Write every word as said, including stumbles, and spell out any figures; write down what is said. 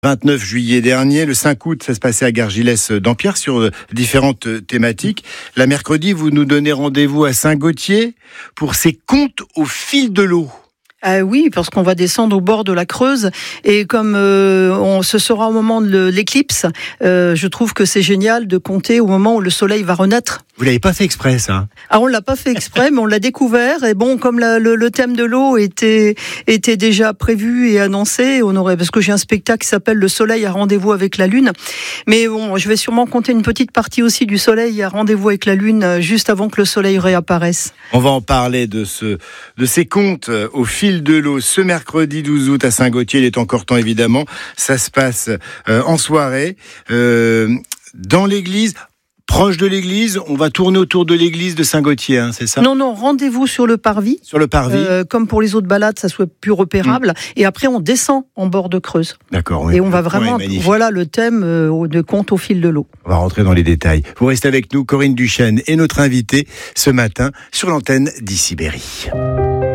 vingt-neuf juillet dernier, le cinq août, ça se passait à Gargilès-Dampierre sur différentes thématiques. La mercredi, vous nous donnez rendez-vous à Saint-Gautier pour ces contes au fil de l'eau. Ah oui, parce qu'on va descendre au bord de la Creuse et comme euh, on, ce sera au moment de l'éclipse, euh, je trouve que c'est génial de compter au moment où le soleil va renaître. Vous l'avez pas fait exprès, ça? Ah, on l'a pas fait exprès, mais on l'a découvert. Et bon, comme la, le, le thème de l'eau était était déjà prévu et annoncé, on aurait parce que j'ai un spectacle qui s'appelle Le Soleil a rendez-vous avec la Lune. Mais bon, je vais sûrement compter une petite partie aussi du Soleil à rendez-vous avec la Lune juste avant que le Soleil réapparaisse. On va en parler de ce de ces contes au fil de l'eau ce mercredi douze août à Saint-Gautier. Il est encore temps, évidemment. Ça se passe euh, en soirée euh, dans l'église. Proche de l'église, on va tourner autour de l'église de Saint-Gautier, hein, c'est ça? Non, non, rendez-vous sur le parvis. Sur le parvis. Euh, comme pour les autres balades, ça soit plus repérable. Mmh. Et après, on descend en bord de Creuse. D'accord. Oui. Et on va vraiment, voilà le thème euh, de conte au fil de l'eau. On va rentrer dans les détails. Vous restez avec nous, Corinne Duchesne est notre invitée ce matin sur l'antenne d'Issy Berry.